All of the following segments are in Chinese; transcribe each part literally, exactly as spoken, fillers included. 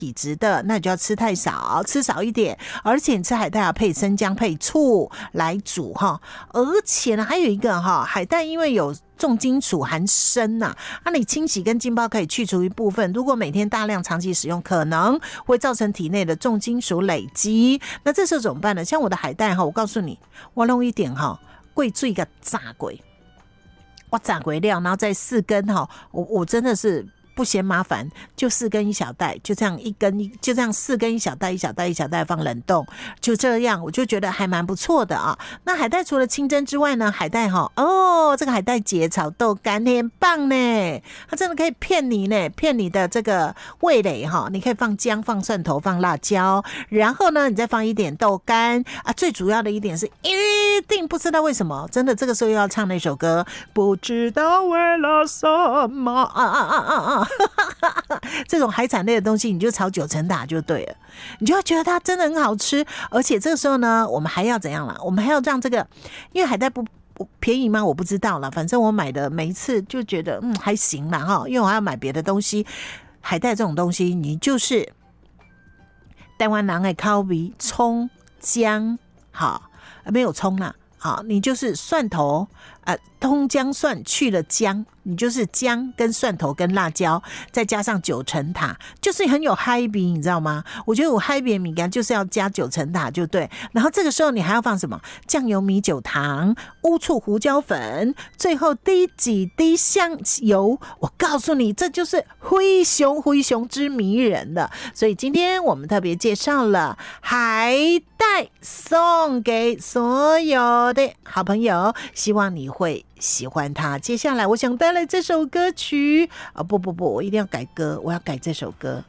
体质的，那你就要吃太少，吃少一点，而且你吃海带要配生姜配醋来煮哈。而且呢，还有一个哈，海带因为有重金属含砷呐、啊，那你清洗跟浸泡可以去除一部分。如果每天大量长期使用，可能会造成体内的重金属累积。那这时候怎么办呢？像我的海带哈，我告诉你，我弄一点哈，贵水给炸过，我炸过料，然后再四根哈，我我真的是。不嫌麻烦，就四根一小袋，就这样一根一，就这样四根一小袋，一小袋一小袋放冷冻，就这样，我就觉得还蛮不错的啊。那海带除了清蒸之外呢，海带哈，哦，这个海带结炒豆干很棒呢，它真的可以骗你呢，骗你的这个味蕾哈。你可以放姜、放蒜头、放辣椒，然后呢，你再放一点豆干啊。最主要的一点是，一定不知道为什么，真的这个时候又要唱那首歌，不知道为了什么啊啊啊啊啊！这种海产类的东西，你就炒九层塔就对了，你就会觉得它真的很好吃。而且这个时候呢，我们还要怎样了？我们还要让这个，因为海带不便宜吗？我不知道了，反正我买的每一次就觉得嗯还行啦哈，因为我还要买别的东西。海带这种东西，你就是台湾人的口味，葱姜好，没有葱啦，好，你就是蒜头啊、呃，通姜蒜去了姜。你就是姜跟蒜头跟辣椒，再加上九层塔，就是很有嗨比，你知道吗？我觉得我嗨比的米干就是要加九层塔就对。然后这个时候你还要放什么？酱油、米酒、糖、乌醋、胡椒粉，最后滴几滴香油。我告诉你，这就是灰熊灰熊之迷人了。所以今天我们特别介绍了海带，送给所有的好朋友，希望你会喜欢它。接下来我想带来这首歌曲啊，不不不，我一定要改歌，我要改这首歌。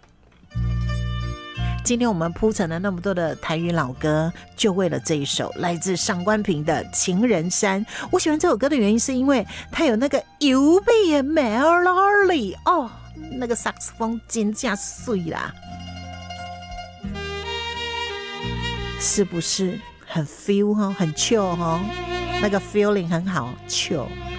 今天我们铺陈了那么多的台语老歌，就为了这一首来自上官平的《情人山》。我喜欢这首歌的原因是因为它有那个优美的 melody 哦，那个萨克斯风真的水啦，是不是很 feel 哈，很 chill 哈，那个 feeling 很好 chill。